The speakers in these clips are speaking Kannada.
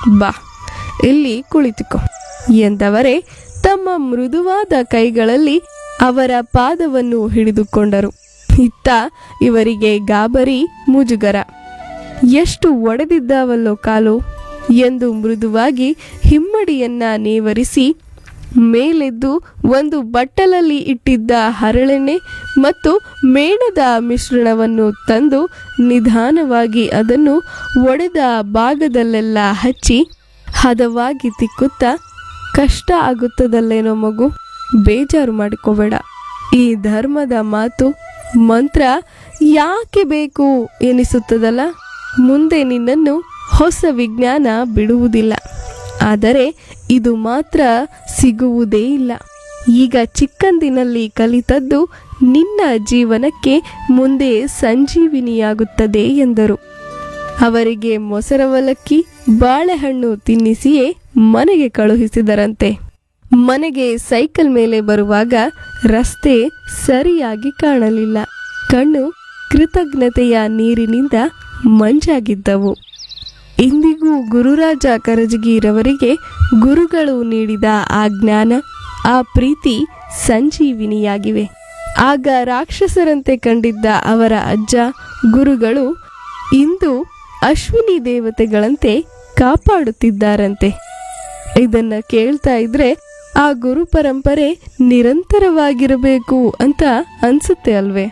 ಬಾ ಇಲ್ಲಿ ಕುಳಿತುಕೋ ಎಂದವರೇ ತಮ್ಮ ಮೃದುವಾದ ಕೈಗಳಲ್ಲಿ ಅವರ ಪಾದವನ್ನು ಹಿಡಿದುಕೊಂಡರು. ಇತ್ತ ಇವರಿಗೆ ಗಾಬರಿ, ಮುಜುಗರ. ಎಷ್ಟು ಒಡೆದಿದ್ದಾವಲ್ಲೋ ಕಾಲು ಎಂದು ಮೃದುವಾಗಿ ಹಿಮ್ಮಡಿಯನ್ನ ನೇವರಿಸಿ ಮೇಲೆದ್ದು ಒಂದು ಬಟ್ಟಲಲ್ಲಿ ಇಟ್ಟಿದ್ದ ಹರಳೆಣ್ಣೆ ಮತ್ತು ಮೇಣದ ಮಿಶ್ರಣವನ್ನು ತಂದು ನಿಧಾನವಾಗಿ ಅದನ್ನು ಒಡೆದ ಭಾಗದಲ್ಲೆಲ್ಲ ಹಚ್ಚಿ ಹದವಾಗಿ ತಿಕ್ಕುತ್ತಾ, ಕಷ್ಟ ಆಗುತ್ತದಲ್ಲೇನೋ ಮಗು, ಬೇಜಾರು ಮಾಡಿಕೋಬೇಡ. ಈ ಧರ್ಮದ ಮಾತು ಮಂತ್ರ ಯಾಕೆ ಬೇಕು ಎನಿಸುತ್ತದಲ್ಲ. ಮುಂದೆ ನಿನ್ನನ್ನು ಹೊಸ ವಿಜ್ಞಾನ ಬಿಡುವುದಿಲ್ಲ, ಆದರೆ ಇದು ಮಾತ್ರ ಸಿಗುವುದೇ ಇಲ್ಲ. ಈಗ ಚಿಕ್ಕಂದಿನಲ್ಲಿ ಕಲಿತದ್ದು ನಿನ್ನ ಜೀವನಕ್ಕೆ ಮುಂದೆ ಸಂಜೀವಿನಿಯಾಗುತ್ತದೆ ಎಂದರು. ಅವರಿಗೆ ಮೊಸರವಲಕ್ಕಿ, ಬಾಳೆಹಣ್ಣು ತಿನ್ನಿಸಿಯೇ ಮನೆಗೆ ಕಳುಹಿಸಿದರಂತೆ. ಮನೆಗೆ ಸೈಕಲ್ ಮೇಲೆ ಬರುವಾಗ ರಸ್ತೆ ಸರಿಯಾಗಿ ಕಾಣಲಿಲ್ಲ. ಕಣ್ಣು ಕೃತಜ್ಞತೆಯ ನೀರಿನಿಂದ ಮಂಜಾಗಿದ್ದವು. ಇಂದಿಗೂ ಗುರುರಾಜ ಕರಜಗಿರವರಿಗೆ ಗುರುಗಳು ನೀಡಿದ ಆ ಜ್ಞಾನ, ಆ ಪ್ರೀತಿ ಸಂಜೀವಿನಿಯಾಗಿವೆ. ಆಗ ರಾಕ್ಷಸರಂತೆ ಕಂಡಿದ್ದ ಅವರ ಅಜ್ಜ ಗುರುಗಳು ಇಂದು ಅಶ್ವಿನಿ ದೇವತೆಗಳಂತೆ ಕಾಪಾಡುತ್ತಿದ್ದಾರಂತೆ. ಇದನ್ನ ಕೇಳ್ತಾ ಇದ್ರೆ ಆ ಗುರು ಪರಂಪರೆ ನಿರಂತರವಾಗಿರಬೇಕು ಅಂತ ಅನ್ಸುತ್ತೆ ಅಲ್ವೇ?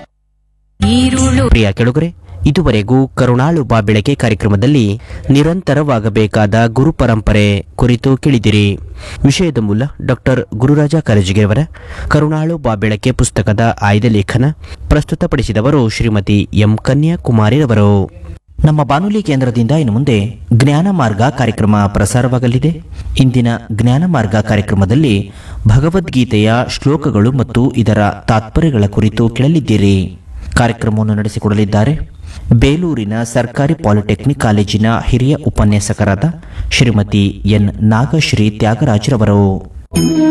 ಪ್ರಿಯ ಕೆಳಗರೆ, ಇದುವರೆಗೂ ಕರುಣಾಳು ಬಾ ಬೆಳಕೆ ಕಾರ್ಯಕ್ರಮದಲ್ಲಿ ನಿರಂತರವಾಗಬೇಕಾದ ಗುರು ಪರಂಪರೆ ಕುರಿತು ಕೇಳಿದಿರಿ. ವಿಷಯದ ಮೂಲ ಡಾಕ್ಟರ್ ಗುರುರಾಜ ಕರಜಗಿಯವರ ಕರುಣಾಳು ಬಾ ಬೆಳಕೆ ಪುಸ್ತಕದ ಆಯ್ದ ಲೇಖನ. ಪ್ರಸ್ತುತಪಡಿಸಿದವರು ಶ್ರೀಮತಿ ಎಂ ಕನ್ಯಾಕುಮಾರಿರವರು. ನಮ್ಮ ಬಾನುಲಿ ಕೇಂದ್ರದಿಂದ ಇನ್ನು ಮುಂದೆ ಜ್ಞಾನ ಮಾರ್ಗ ಕಾರ್ಯಕ್ರಮ ಪ್ರಸಾರವಾಗಲಿದೆ. ಇಂದಿನ ಜ್ಞಾನ ಮಾರ್ಗ ಕಾರ್ಯಕ್ರಮದಲ್ಲಿ ಭಗವದ್ಗೀತೆಯ ಶ್ಲೋಕಗಳು ಮತ್ತು ಇದರ ತಾತ್ಪರ್ಯಗಳ ಕುರಿತು ಕೇಳಲಿದ್ದೀರಿ. ಕಾರ್ಯಕ್ರಮವನ್ನು ನಡೆಸಿಕೊಡಲಿದ್ದಾರೆ ಬೇಲೂರಿನ ಸರ್ಕಾರಿ ಪಾಲಿಟೆಕ್ನಿಕ್ ಕಾಲೇಜಿನ ಹಿರಿಯ ಉಪನ್ಯಾಸಕರಾದ ಶ್ರೀಮತಿ ಎನ್ ನಾಗಶ್ರೀ ತ್ಯಾಗರಾಜ್ರವರು.